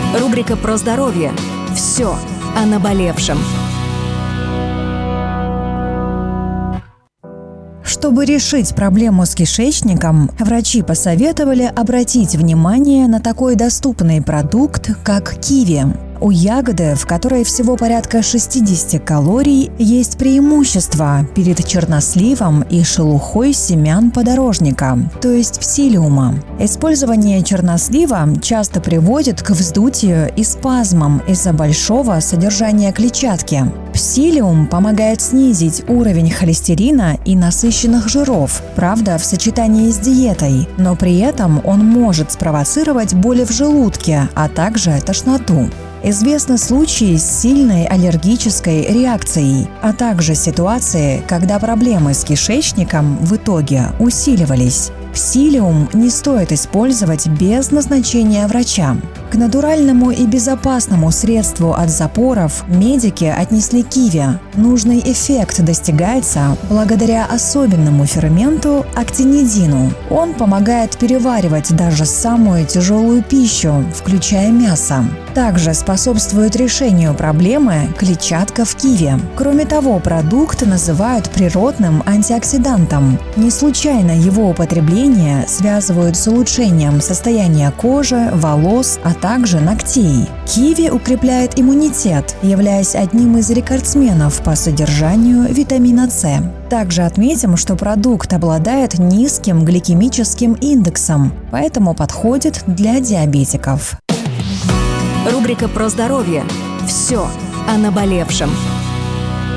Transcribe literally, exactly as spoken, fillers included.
Рубрика про здоровье. Все о наболевшем. Чтобы решить проблему с кишечником, врачи посоветовали обратить внимание на такой доступный продукт, как киви. У ягоды, в которой всего порядка шестьдесят калорий, есть преимущество перед черносливом и шелухой семян подорожника, то есть псилиума. Использование чернослива часто приводит к вздутию и спазмам из-за большого содержания клетчатки. Псилиум помогает снизить уровень холестерина и насыщенных жиров, правда, в сочетании с диетой, но при этом он может спровоцировать боли в желудке, а также тошноту. Известны случаи с сильной аллергической реакцией, а также ситуации, когда проблемы с кишечником в итоге усиливались. Псилиум не стоит использовать без назначения врача. К натуральному и безопасному средству от запоров медики отнесли киви. Нужный эффект достигается благодаря особенному ферменту актинидину. Он помогает переваривать даже самую тяжелую пищу, включая мясо. Также способствует решению проблемы клетчатка в киви. Кроме того, продукт называют природным антиоксидантом. Не случайно его употребление связывают с улучшением состояния кожи, волос, а также ногтей. Киви укрепляет иммунитет, являясь одним из рекордсменов по содержанию витамина С. Также отметим, что продукт обладает низким гликемическим индексом, поэтому подходит для диабетиков. Рубрика про здоровье. Все о наболевшем.